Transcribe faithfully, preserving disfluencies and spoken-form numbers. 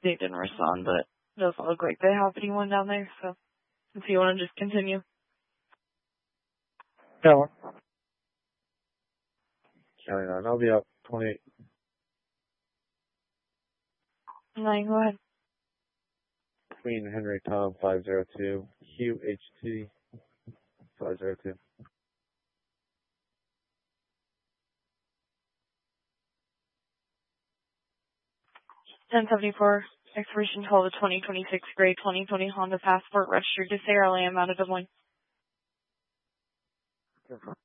they didn't respond, but it doesn't look like they have anyone down there, so if you want to just continue. Yeah. County nine, I'll be up twenty-eight. Nine, go ahead. Queen Henry Tom five zero two, Q H T five zero two. ten seventy-four, expiration twelve of twenty twenty-six, grade twenty twenty Honda Passport, registered to Sarah Lamb out of Des Moines.